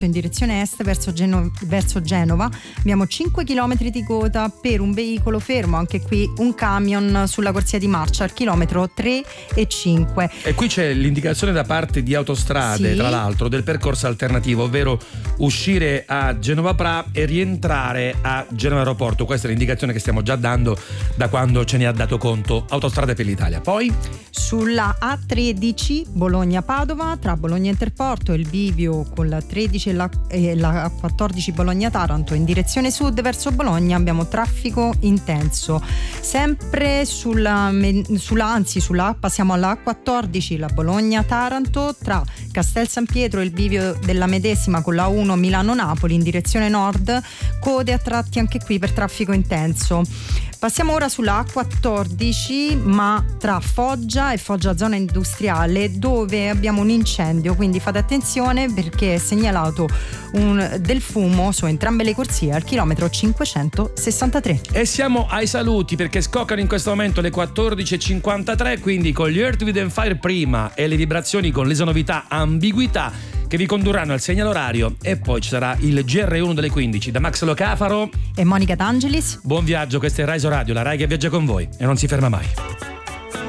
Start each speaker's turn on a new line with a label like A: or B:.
A: in direzione est verso Genova. Abbiamo 5 km di coda per un veicolo fermo, anche qui un camion sulla corsia di marcia al chilometro 3 e 5.
B: E qui c'è l'indicazione da parte di Autostrade,
A: sì,
B: tra l'altro, del percorso alternativo, ovvero uscire a Genova Pra e rientrare a Genova Aeroporto. Questa è l'indicazione che stiamo già dando da quando ce ne ha dato conto Autostrade per l'Italia. Poi
A: sulla A13 Bologna-Padova, tra Bologna Interporto e il bivio con la 13 e la 14 Bologna-Taranto in direzione sud verso Bologna abbiamo traffico intenso. Sempre passiamo alla A14, la Bologna-Taranto, tra Castel San Pietro e il bivio della medesima con la 1 Milano-Napoli in direzione nord, code a tratti anche qui per traffico intenso. Passiamo ora sulla A14, ma tra Foggia e Foggia zona industriale, dove abbiamo un incendio, quindi fate attenzione perché è segnalato del fumo su entrambe le corsie al chilometro 563.
B: E siamo ai saluti perché scoccano in questo momento le 14.53, quindi con gli Earth, Wind & Fire prima e le vibrazioni con le sonorità ambiguità che vi condurranno al segnale orario, e poi ci sarà il GR1 delle 15 da Max Locafaro
A: e Monica D'Angelis.
B: Buon viaggio, questa è Rai Radio, la Rai che viaggia con voi e non si ferma mai.